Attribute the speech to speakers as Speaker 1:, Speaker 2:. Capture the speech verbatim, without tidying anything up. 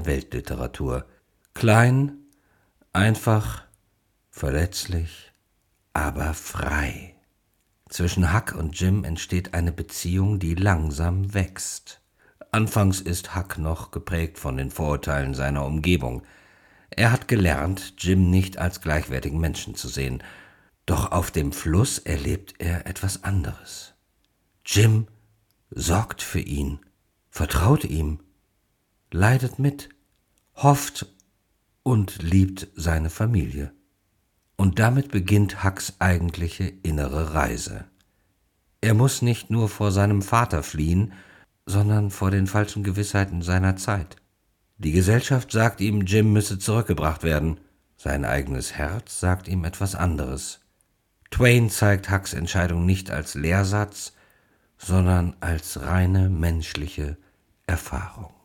Speaker 1: Weltliteratur. Klein, einfach, verletzlich, aber frei. Zwischen Huck und Jim entsteht eine Beziehung, die langsam wächst. Anfangs ist Huck noch geprägt von den Vorurteilen seiner Umgebung. Er hat gelernt, Jim nicht als gleichwertigen Menschen zu sehen. Doch auf dem Fluss erlebt er etwas anderes. Jim sorgt für ihn, vertraut ihm, leidet mit, hofft und liebt seine Familie. Und damit beginnt Hucks eigentliche innere Reise. Er muss nicht nur vor seinem Vater fliehen, sondern vor den falschen Gewissheiten seiner Zeit. Die Gesellschaft sagt ihm, Jim müsse zurückgebracht werden. Sein eigenes Herz sagt ihm etwas anderes. Twain zeigt Hucks Entscheidung nicht als Lehrsatz, sondern als reine menschliche Erfahrung.